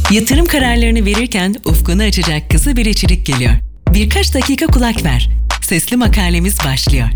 Yatırım kararlarını verirken ufkunu açacak kısa bir içerik geliyor. Birkaç dakika kulak ver. Sesli makalemiz başlıyor.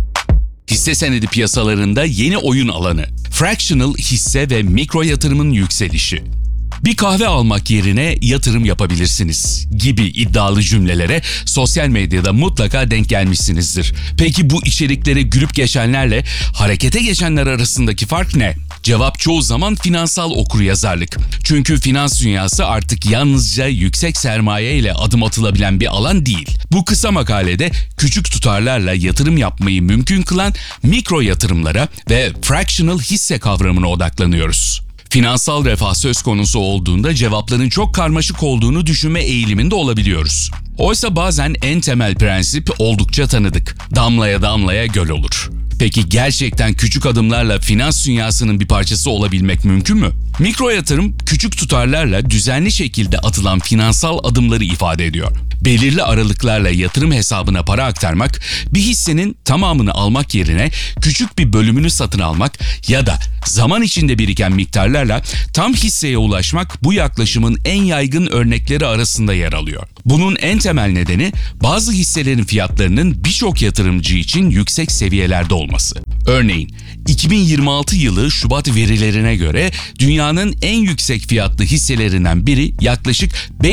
Hisse senedi piyasalarında yeni oyun alanı, fractional hisse ve mikro yatırımın yükselişi. Bir kahve almak yerine yatırım yapabilirsiniz gibi iddialı cümlelere sosyal medyada mutlaka denk gelmişsinizdir. Peki bu içeriklere gülüp geçenlerle harekete geçenler arasındaki fark ne? Cevap çoğu zaman finansal okuryazarlık. Çünkü finans dünyası artık yalnızca yüksek sermaye ile adım atılabilen bir alan değil. Bu kısa makalede küçük tutarlarla yatırım yapmayı mümkün kılan mikro yatırımlara ve fractional hisse kavramına odaklanıyoruz. Finansal refah söz konusu olduğunda cevapların çok karmaşık olduğunu düşünme eğiliminde olabiliyoruz. Oysa bazen en temel prensip oldukça tanıdık. Damlaya damlaya göl olur. Peki gerçekten küçük adımlarla finans dünyasının bir parçası olabilmek mümkün mü? Mikro yatırım, küçük tutarlarla düzenli şekilde atılan finansal adımları ifade ediyor. Belirli aralıklarla yatırım hesabına para aktarmak, bir hissenin tamamını almak yerine küçük bir bölümünü satın almak ya da zaman içinde biriken miktarlarla tam hisseye ulaşmak bu yaklaşımın en yaygın örnekleri arasında yer alıyor. Bunun en temel nedeni bazı hisselerin fiyatlarının birçok yatırımcı için yüksek seviyelerde olması. Örneğin 2026 yılı Şubat verilerine göre dünyanın en yüksek fiyatlı hisselerinden biri yaklaşık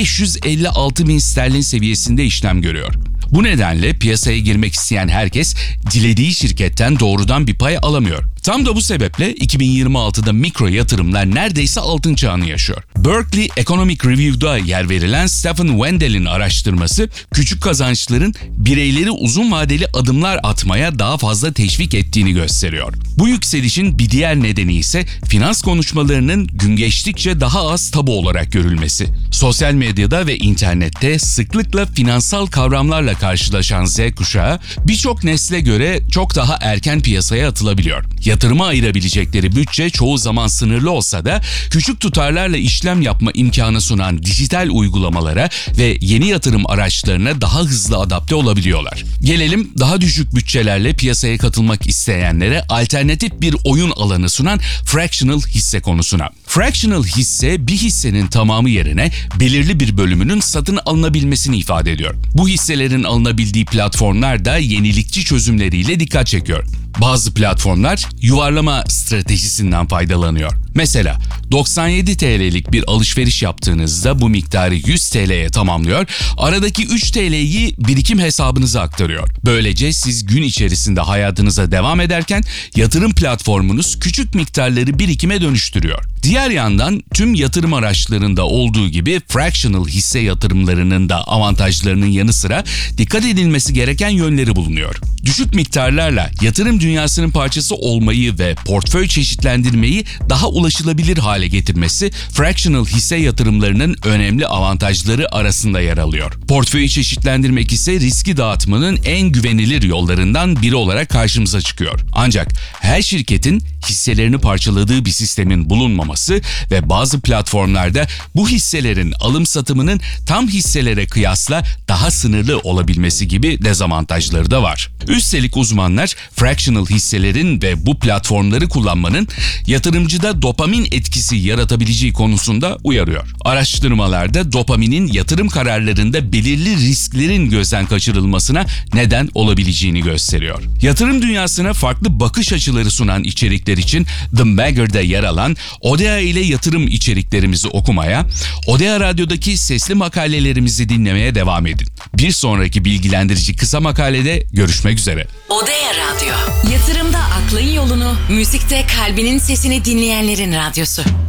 556 bin sterlin seviyesinde işlem görüyor. Bu nedenle piyasaya girmek isteyen herkes dilediği şirketten doğrudan bir pay alamıyor. Tam da bu sebeple 2026'da mikro yatırımlar neredeyse altın çağını yaşıyor. Berkeley Economic Review'da yer verilen Stephen Wendel'in araştırması, küçük kazançların bireyleri uzun vadeli adımlar atmaya daha fazla teşvik ettiğini gösteriyor. Bu yükselişin bir diğer nedeni ise finans konuşmalarının gün geçtikçe daha az tabu olarak görülmesi. Sosyal medyada ve internette sıklıkla finansal kavramlarla karşılaşan Z kuşağı birçok nesle göre çok daha erken piyasaya atılabiliyor. Yatırıma ayırabilecekleri bütçe çoğu zaman sınırlı olsa da küçük tutarlarla işlem yapma imkanı sunan dijital uygulamalara ve yeni yatırım araçlarına daha hızlı adapte olabiliyorlar. Gelelim daha düşük bütçelerle piyasaya katılmak isteyenlere alternatif bir oyun alanı sunan fractional hisse konusuna. Fractional hisse bir hissenin tamamı yerine belirli bir bölümünün satın alınabilmesini ifade ediyor. Bu hisselerin alınabildiği platformlar da yenilikçi çözümleriyle dikkat çekiyor. Bazı platformlar yuvarlama stratejisinden faydalanıyor. Mesela 97 TL'lik bir alışveriş yaptığınızda bu miktarı 100 TL'ye tamamlıyor, aradaki 3 TL'yi birikim hesabınıza aktarıyor. Böylece siz gün içerisinde hayatınıza devam ederken yatırım platformunuz küçük miktarları birikime dönüştürüyor. Diğer yandan tüm yatırım araçlarında olduğu gibi fractional hisse yatırımlarının da avantajlarının yanı sıra dikkat edilmesi gereken yönleri bulunuyor. Düşük miktarlarla yatırım dünyasının parçası olmayı ve portföy çeşitlendirmeyi daha ulaşılabilir hale getirmesi fractional hisse yatırımlarının önemli avantajları arasında yer alıyor. Portföyü çeşitlendirmek ise riski dağıtmanın en güvenilir yollarından biri olarak karşımıza çıkıyor. Ancak her şirketin hisselerini parçaladığı bir sistemin bulunmaması ve bazı platformlarda bu hisselerin alım satımının tam hisselere kıyasla daha sınırlı olabilmesi gibi dezavantajları da var. Üstelik uzmanlar fractional hisselerin ve bu platformları kullanmanın yatırımcıda dopamin etkisi yaratabileceği konusunda uyarıyor. Araştırmalarda dopaminin yatırım kararlarında belirli risklerin gözden kaçırılmasına neden olabileceğini gösteriyor. Yatırım dünyasına farklı bakış açıları sunan içerikler için The Bagger'da yer alan Odea ile yatırım içeriklerimizi okumaya, Odea Radyo'daki sesli makalelerimizi dinlemeye devam edin. Bir sonraki bilgilendirici kısa makalede görüşmek üzere. Odea Radyo. Yatırımda aklın yolunu, müzikte kalbinin sesini dinleyenlerin radyosu.